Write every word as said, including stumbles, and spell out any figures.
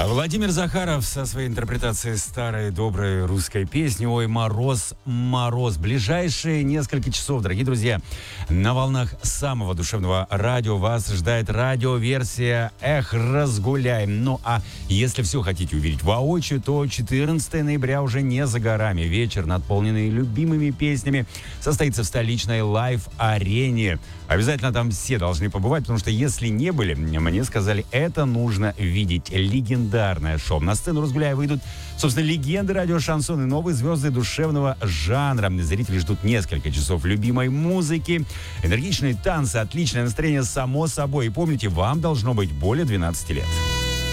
Владимир Захаров со своей интерпретацией старой доброй русской песни «Ой, мороз, мороз». Ближайшие несколько часов, дорогие друзья, на волнах самого душевного радио вас ждает радиоверсия «Эх, разгуляем». Ну а если все хотите увидеть воочию, то четырнадцатого ноября уже не за горами. Вечер, наполненный любимыми песнями, состоится в столичной лайв-арене. Обязательно там все должны побывать, потому что если не были, мне сказали, это нужно видеть. Легендарное шоу. На сцену «Разгуляй» выйдут, собственно, легенды радио «Шансон» и новые звезды душевного жанра. Зрители ждут несколько часов любимой музыки, энергичные танцы, отличное настроение само собой. И помните, вам должно быть более двенадцати лет.